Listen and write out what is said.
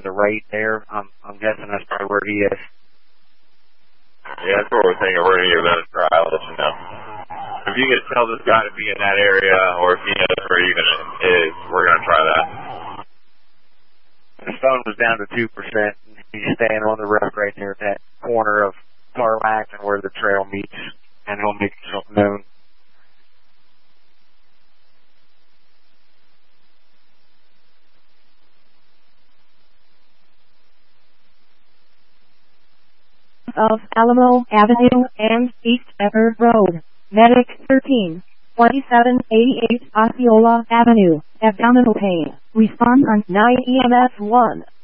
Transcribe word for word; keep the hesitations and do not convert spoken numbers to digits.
the right there. I'm, I'm guessing that's probably where he is. Yeah, that's what we're thinking. We're going to give that a try. I'll let you know. If you can tell this guy to be in that area, or if he knows where he even is, we're going to try that. His phone was down to two percent. He's staying on the road right near that corner of Tarlac and where the trail meets, and he'll make himself known. Of Alamo Avenue and East Ever Road. Medic thirteen, twenty-seven eighty-eight Osceola Avenue, abdominal pain. Respond on nine E M S one.